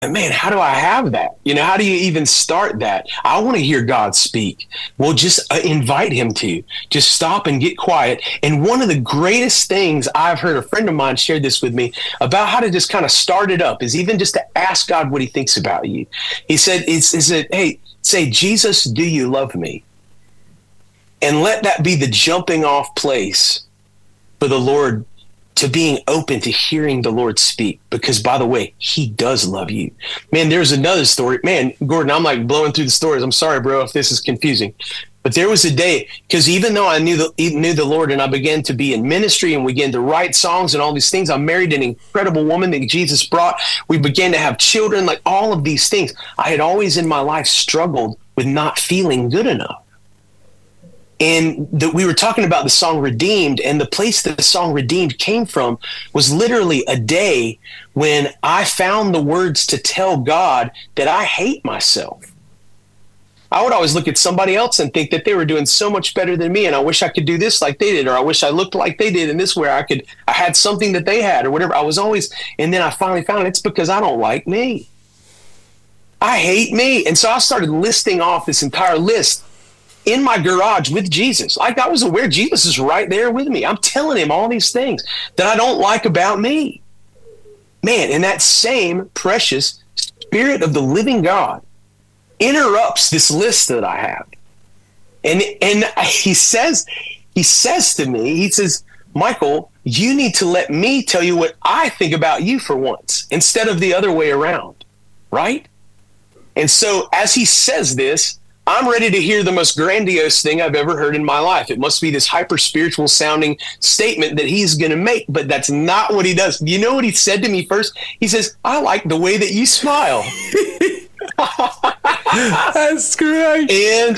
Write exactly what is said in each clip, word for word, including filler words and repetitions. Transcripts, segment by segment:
man, how do I have that? You know, how do you even start that? I want to hear God speak. Well, just uh, invite him to. Just stop and get quiet. And one of the greatest things I've heard, a friend of mine shared this with me about how to just kind of start it up, is even just to ask God what he thinks about you. He said, it's, is it, hey, say, Jesus, do you love me? And let that be the jumping off place for the Lord to being open to hearing the Lord speak. Because, by the way, he does love you. Man, there's another story. Man, Gordon, I'm like blowing through the stories. I'm sorry, bro, if this is confusing. But there was a day, because even though I knew the, knew the Lord and I began to be in ministry and we began to write songs and all these things, I married an incredible woman that Jesus brought. We began to have children, like all of these things. I had always in my life struggled with not feeling good enough. And that we were talking about the song Redeemed, and the place that the song Redeemed came from was literally a day when I found the words to tell God that I hate myself. I would always look at somebody else and think that they were doing so much better than me, and I wish I could do this like they did, or I wish I looked like they did in this, where I could, I had something that they had or whatever. I was always, and then I finally found it's because I don't like me. I hate me. And so I started listing off this entire list in my garage with Jesus. Like, I was aware Jesus is right there with me. I'm telling him all these things that I don't like about me. Man, and that same precious Spirit of the living God interrupts this list that I have. And and he says, he says to me, he says, Michael, you need to let me tell you what I think about you for once, instead of the other way around, right? And so as he says this, I'm ready to hear the most grandiose thing I've ever heard in my life. It must be this hyper spiritual sounding statement that he's going to make, but that's not what he does. You know what he said to me first? He says, I like the way that you smile. That's great. And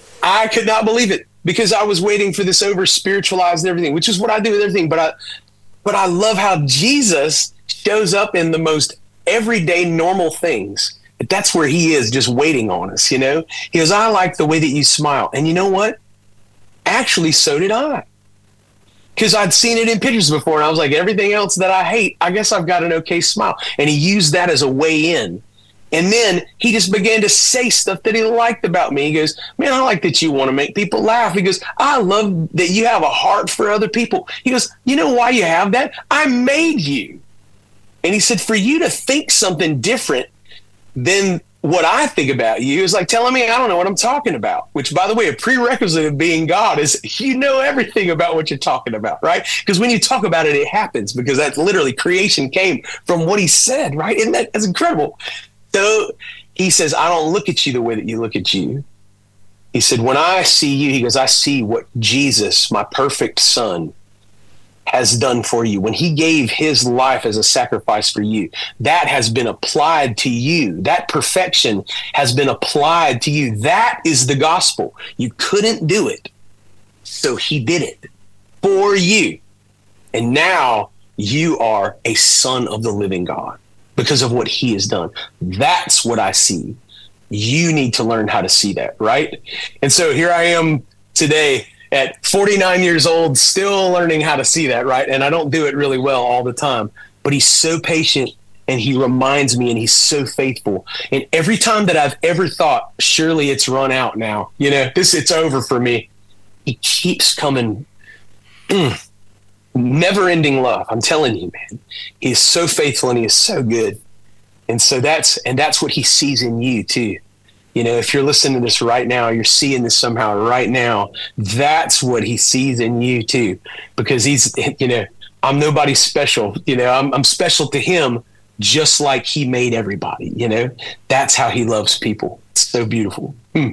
I could not believe it, because I was waiting for this over spiritualized and everything, which is what I do with everything. But I, but I love how Jesus shows up in the most everyday normal things. That's where he is, just waiting on us, you know? He goes, I like the way that you smile. And you know what? Actually, so did I. Because I'd seen it in pictures before, and I was like, everything else that I hate, I guess I've got an okay smile. And he used that as a way in. And then he just began to say stuff that he liked about me. He goes, man, I like that you want to make people laugh. He goes, I love that you have a heart for other people. He goes, you know why you have that? I made you. And he said, for you to think something different than what I think about you is like telling me I don't know what I'm talking about, which, by the way, a prerequisite of being God is you know everything about what you're talking about, right? Because when you talk about it, it happens, because that's literally creation came from what he said, right? Isn't that, that's incredible. So he says, I don't look at you the way that you look at you. He said, when I see you, he goes, I see what Jesus, my perfect son, has done for you. When he gave his life as a sacrifice for you, that has been applied to you. That perfection has been applied to you. That is the gospel. You couldn't do it, so he did it for you. And now you are a son of the living God because of what he has done. That's what I see. You need to learn how to see that, right? And so here I am today at forty-nine years old, still learning how to see that, right? And I don't do it really well all the time, but he's so patient, and he reminds me, and he's so faithful. And every time that I've ever thought, surely it's run out now, you know, this, it's over for me, he keeps coming. Mm. Never ending love. I'm telling you, man, he is so faithful, and he is so good. And so that's, and that's what he sees in you too. You know, if you're listening to this right now, you're seeing this somehow right now, that's what he sees in you too, because he's, you know, I'm nobody special, you know, I'm, I'm special to him, just like he made everybody, you know, that's how he loves people. It's so beautiful. Hmm.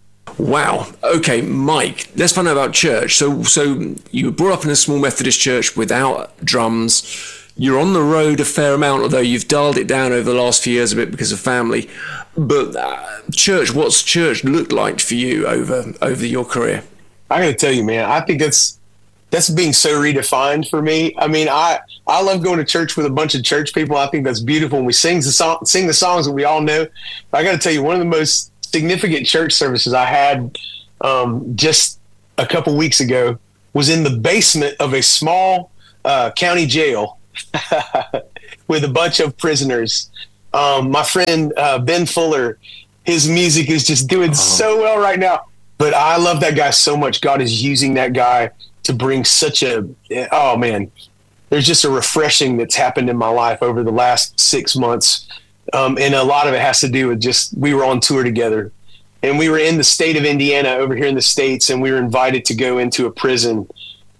Wow. Okay, Mike, let's find out about church. So, so you were brought up in a small Methodist church without drums. You're on the road a fair amount, although you've dialed it down over the last few years a bit because of family. But uh, church, what's church looked like for you over over your career? I got to tell you, man, I think that's that's being so redefined for me. I mean, I I love going to church with a bunch of church people. I think that's beautiful. And we sing the song, sing the songs that we all know. But I got to tell you, one of the most significant church services I had um, just a couple weeks ago was in the basement of a small uh, county jail with a bunch of prisoners. Um, my friend uh, Ben Fuller, his music is just doing oh. so well right now. But I love that guy so much. God is using that guy to bring such a, oh man, there's just a refreshing that's happened in my life over the last six months. Um, and a lot of it has to do with just, we were on tour together and we were in the state of Indiana over here in the States, and we were invited to go into a prison.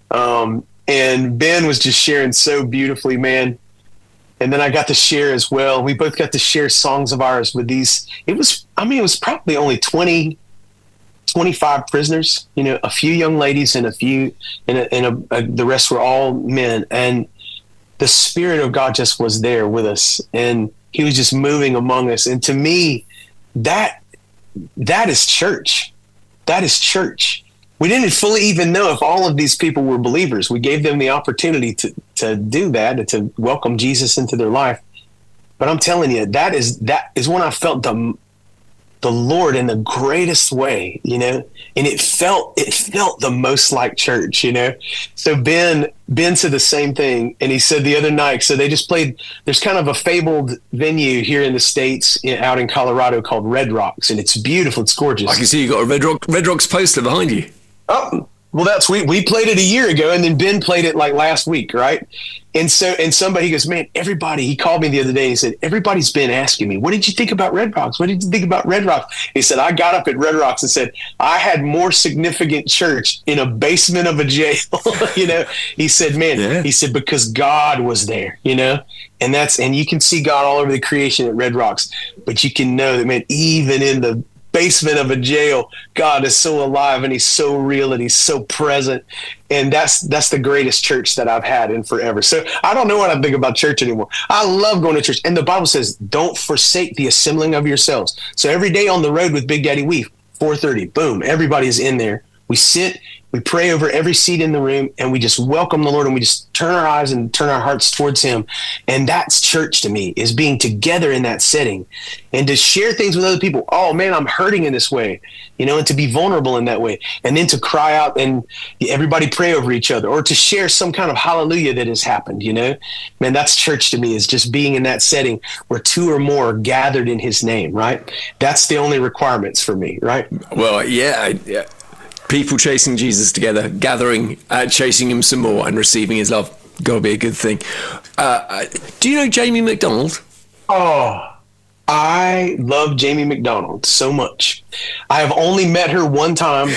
Um, and Ben was just sharing so beautifully, man. And then I got to share as well. We both got to share songs of ours with these. It was, I mean, it was probably only twenty, twenty-five prisoners, you know, a few young ladies and a few, and, a, and a, a, the rest were all men. And the Spirit of God just was there with us, and he was just moving among us. And to me, that, that is church. That is church. We didn't fully even know if all of these people were believers. We gave them the opportunity to, to do that, to welcome Jesus into their life. But I'm telling you, that is, that is when I felt the, the Lord in the greatest way, you know, and it felt, it felt the most like church, you know? So Ben, Ben said the same thing. And he said the other night, so they just played, there's kind of a fabled venue here in the States in, out in Colorado called Red Rocks. And it's beautiful. It's gorgeous. I can see you got a Red Rock, Red Rocks poster behind you. Oh, well, that's, we, we played it a year ago, and then Ben played it like last week. Right. And so, and somebody goes, man, everybody, he called me the other day and he said, everybody's been asking me, what did you think about Red Rocks? What did you think about Red Rocks? He said, I got up at Red Rocks and said, I had more significant church in a basement of a jail. You know, he said, man, yeah. He said, because God was there, you know, and that's, and you can see God all over the creation at Red Rocks, but you can know that, man, even in the basement of a jail, God is so alive and he's so real and he's so present. And that's that's the greatest church that I've had in forever. So I don't know what I think about church anymore. I love going to church. And the Bible says, don't forsake the assembling of yourselves. So every day on the road with Big Daddy Weave, four thirty, boom, everybody's in there. We sit, we pray over every seat in the room, and we just welcome the Lord, and we just turn our eyes and turn our hearts towards him. And that's church to me, is being together in that setting and to share things with other people. Oh man, I'm hurting in this way, you know, and to be vulnerable in that way. And then to cry out and everybody pray over each other, or to share some kind of hallelujah that has happened, you know, man, that's church to me, is just being in that setting where two or more are gathered in his name, right? That's the only requirements for me, right? Well, yeah, yeah. People chasing Jesus together, gathering, uh, chasing him some more and receiving his love. Got to be a good thing. Uh, do you know Jamie McDonald? Oh, I love Jamie McDonald so much. I have only met her one time,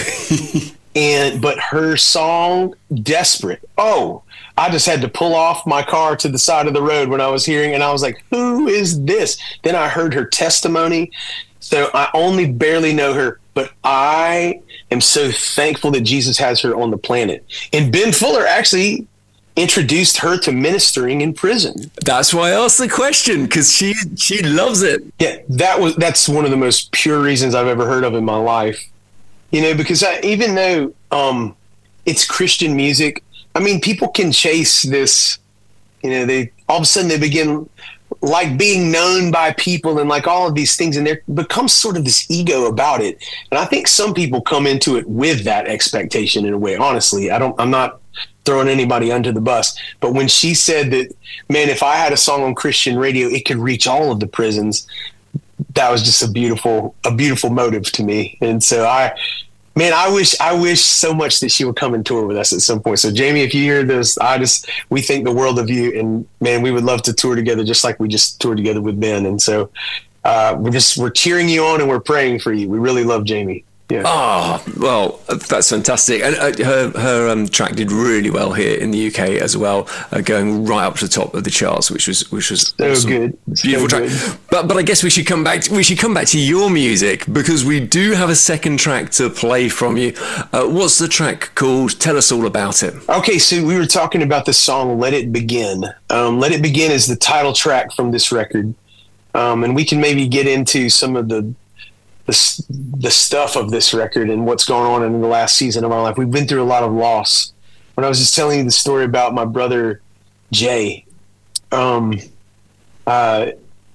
and but her song, Desperate. Oh, I just had to pull off my car to the side of the road when I was hearing, and I was like, who is this? Then I heard her testimony. So I only barely know her, but I am so thankful that Jesus has her on the planet. And Ben Fuller actually introduced her to ministering in prison. That's why I asked the question, because she she loves it. Yeah, that was that's one of the most pure reasons I've ever heard of in my life. You know, because I, even though um, it's Christian music, I mean, people can chase this. You know, they all of a sudden they begin like being known by people and like all of these things, and there becomes sort of this ego about it. And I think some people come into it with that expectation in a way. Honestly, I don't, I'm not throwing anybody under the bus, but when she said that, man, if I had a song on Christian radio, it could reach all of the prisons, that was just a beautiful, a beautiful motive to me. And so I, man, I wish, I wish so much that she would come and tour with us at some point. So Jamie, if you hear this, I just, we think the world of you, and man, we would love to tour together just like we just toured together with Ben. And so uh, we're just, we're cheering you on and we're praying for you. We really love Jamie. Yeah. Oh, well, that's fantastic. And uh, her her um, track did really well here in the U K as well, uh, going right up to the top of the charts, which was which was so awesome. good, beautiful so track. Good. But but I guess we should come back. To, we should come back to your music, because we do have a second track to play from you. Uh, what's the track called? Tell us all about it. Okay, so we were talking about the song "Let It Begin." Um, "Let It Begin" is the title track from this record, um, and we can maybe get into some of the. The, the stuff of this record and what's going on in the last season of our life. We've been through a lot of loss. When I was just telling you the story about my brother Jay, um, uh,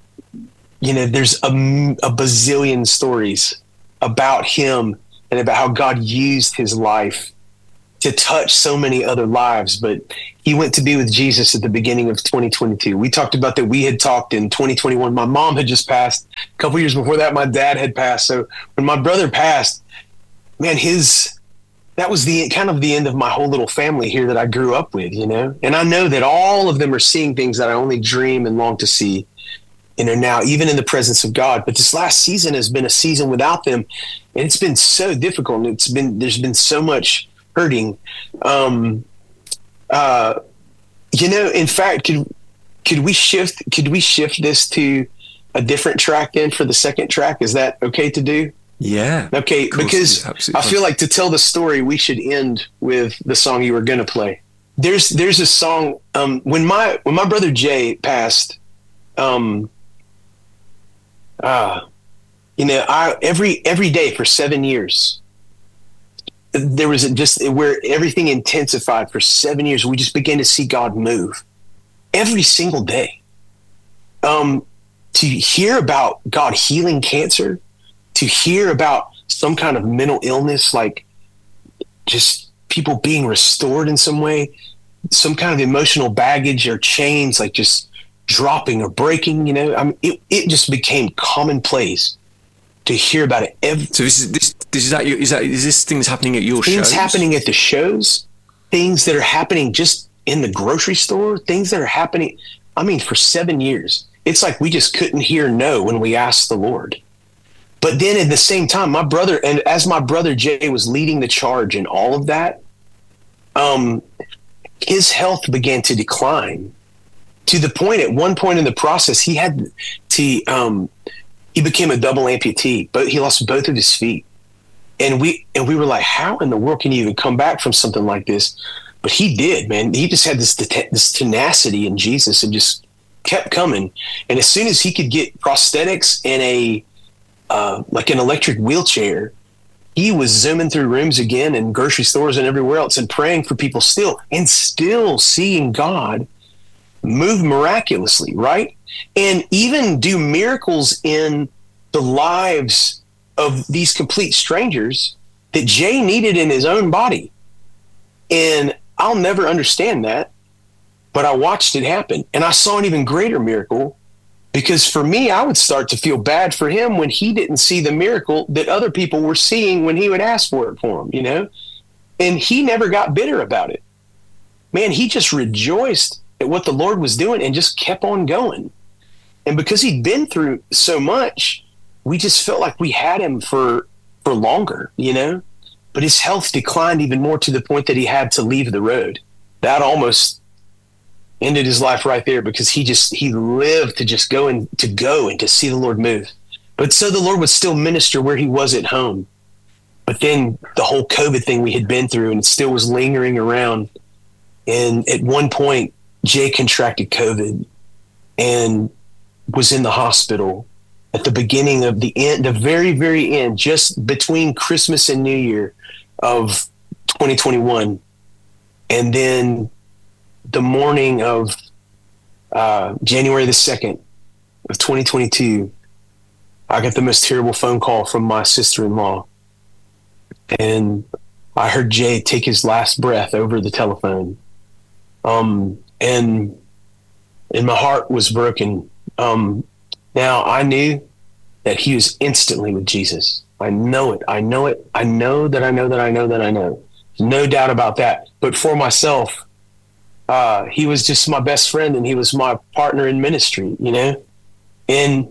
you know, there's a, a bazillion stories about him and about how God used his life to touch so many other lives, but he went to be with Jesus at the beginning of twenty twenty-two. We talked about that. We had talked in twenty twenty-one. My mom had just passed. A couple years before that, my dad had passed. So when my brother passed, man, his that was the kind of the end of my whole little family here that I grew up with, you know. And I know that all of them are seeing things that I only dream and long to see, and are now even in the presence of God. But this last season has been a season without them, and it's been so difficult. And it's been there's been so much hurting. Um, uh, you know, in fact, could could we shift could we shift this to a different track then for the second track? Is that okay to do? Yeah. Okay, because I feel like to tell the story, we should end with the song you were going to play. There's there's a song um, when my when my brother Jay passed. Um, uh, you know, I every every day for seven years. There was a, just where everything intensified for seven years. We just began to see God move every single day. Um, to hear about God healing cancer, to hear about some kind of mental illness, like just people being restored in some way, some kind of emotional baggage or chains, like just dropping or breaking, you know, I mean, it, it just became commonplace to hear about it. Every, so this is this this is that your, is that is this things happening at your things shows? happening at the shows, things that are happening just in the grocery store, things that are happening. I mean, for seven years, it's like we just couldn't hear no when we asked the Lord. But then at the same time, my brother, and as my brother Jay was leading the charge in all of that, um, his health began to decline to the point at one point in the process, he had to, um, he became a double amputee, but he lost both of his feet. And we, and we were like, how in the world can you even come back from something like this? But he did, man. He just had this, this tenacity in Jesus and just kept coming. And as soon as he could get prosthetics and a, Uh, like an electric wheelchair, he was zooming through rooms again and grocery stores and everywhere else and praying for people still, and still seeing God move miraculously, right? And even do miracles in the lives of these complete strangers that Jay needed in his own body. And I'll never understand that, but I watched it happen. And I saw an even greater miracle. Because for me, I would start to feel bad for him when he didn't see the miracle that other people were seeing when he would ask for it for him, you know? And he never got bitter about it. Man, he just rejoiced at what the Lord was doing and just kept on going. And because he'd been through so much, we just felt like we had him for, for longer, you know? But his health declined even more to the point that he had to leave the road. That almost ended his life right there, because he just, he lived to just go and to go and to see the Lord move. But so the Lord would still minister where he was at home. But then the whole COVID thing we had been through, and it still was lingering around. And at one point, Jay contracted COVID and was in the hospital at the beginning of the end, the very, very end, just between Christmas and New Year of twenty twenty-one. And then the morning of uh, January the second of twenty twenty-two, I got the most terrible phone call from my sister-in-law. And I heard Jay take his last breath over the telephone. Um, and, and my heart was broken. Um, now I knew that he was instantly with Jesus. I know it. I know it. I know that I know that I know that I know. No doubt about that. But for myself, uh, he was just my best friend, and he was my partner in ministry, you know? And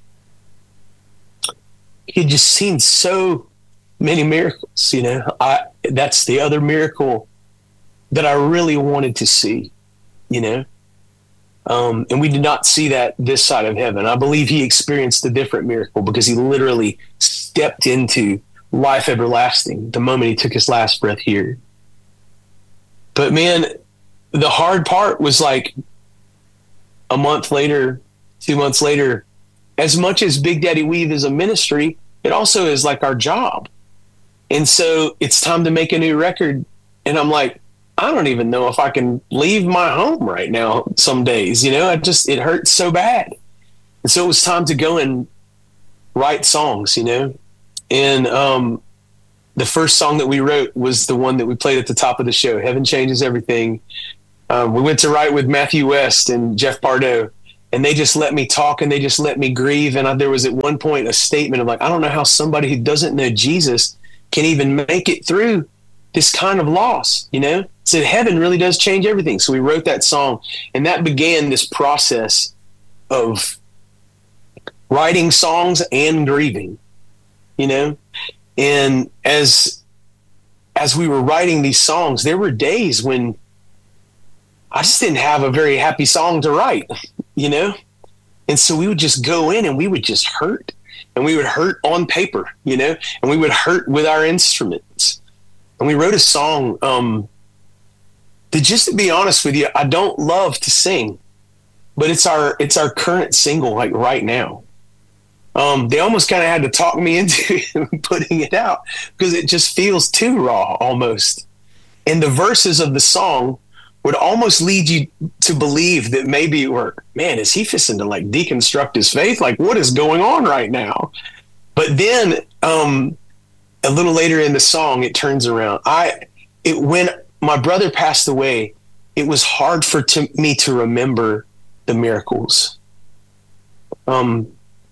he had just seen so many miracles, you know? I, that's the other miracle that I really wanted to see, you know? Um, and we did not see that this side of heaven. I believe he experienced a different miracle, because he literally stepped into life everlasting the moment he took his last breath here. But man, the hard part was like a month later, two months later, as much as Big Daddy Weave is a ministry, it also is like our job. And so it's time to make a new record. And I'm like, I don't even know if I can leave my home right now some days, you know, I just, it hurts so bad. And so it was time to go and write songs, you know? And, um, the first song that we wrote was the one that we played at the top of the show, Heaven Changes Everything. Um, we went to write with Matthew West and Jeff Pardo, and they just let me talk and they just let me grieve. And I, there was at one point a statement of like, I don't know how somebody who doesn't know Jesus can even make it through this kind of loss, you know? Said heaven really does change everything. So we wrote that song, and that began this process of writing songs and grieving, you know? And as as we were writing these songs, there were days when I just didn't have a very happy song to write, you know? And so we would just go in and we would just hurt, and we would hurt on paper, you know, and we would hurt with our instruments. And we wrote a song um, that, just to be honest with you, I don't love to sing, but it's our, it's our current single, like right now. Um, they almost kind of had to talk me into putting it out because it just feels too raw almost. And the verses of the song would almost lead you to believe that maybe, or man, is he fixing to like deconstruct his faith? Like, what is going on right now? But then um, a little later in the song, it turns around. I, it, when my brother passed away, it was hard for to, me to remember the miracles. Um,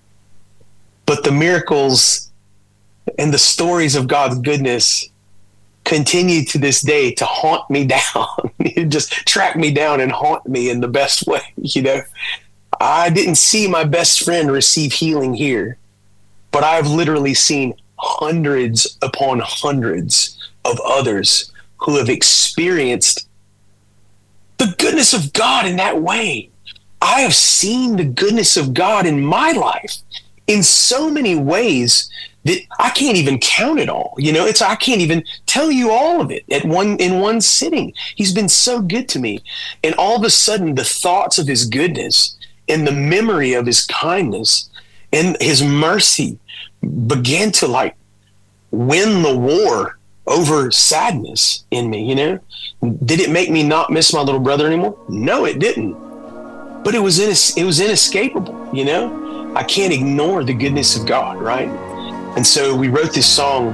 but the miracles and the stories of God's goodness continue to this day to haunt me down. Just track me down and haunt me in the best way. You know, I didn't see my best friend receive healing here, but I've literally seen hundreds upon hundreds of others who have experienced the goodness of God in that way. I have seen the goodness of God in my life in so many ways that I can't even count it all. You know, it's, I can't even tell you all of it at one, in one sitting. He's been so good to me. And all of a sudden, the thoughts of his goodness and the memory of his kindness and his mercy began to like win the war over sadness in me, you know? Did it make me not miss my little brother anymore? No, it didn't. But it was, ines- it was inescapable, you know? I can't ignore the goodness of God, right? And so we wrote this song,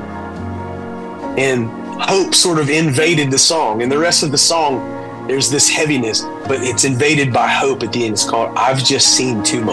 and hope sort of invaded the song. And the rest of the song, there's this heaviness, but it's invaded by hope at the end. It's called I've Just Seen Too Much.